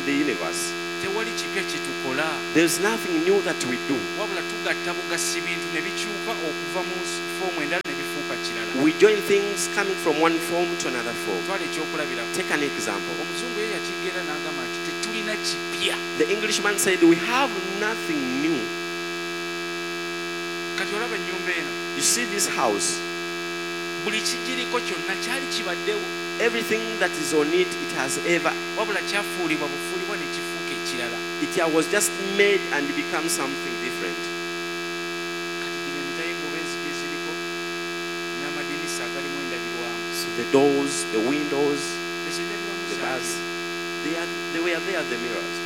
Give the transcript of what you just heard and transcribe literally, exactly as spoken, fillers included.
the universe. Tewali kipya kitukola. There's nothing new that we do. Wabula tugatta bugasi bintu ne bikyuka okuva mu form endala ne bifuuka kirala. We join things coming from one form to another form. Twala ekyokulabira. Take an example. Omuzungu ye yakigeera n'agamba nti tetulina kipya. The Englishman said, we have nothing new. Kati olaba ennyumba eno. You see this house. Buli kigiriko kyonna kyali kibaddewo. Everything that is on it, it has ever. Wabula kyafuulibwa bufuulibwa ne kifuuka ekirala. It was just made and become something different. Kati gino emitayigo benzigi eziriko n'amadinisa agalimu endabirwamu. So the doors, the windows, Ezindabirwamu the bars, zaali. they, are, they were there, the mirrors.